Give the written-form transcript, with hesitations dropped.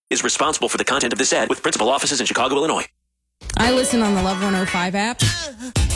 is responsible for the content of this ad with principal offices in Chicago, Illinois. I listen on the Love 105 app.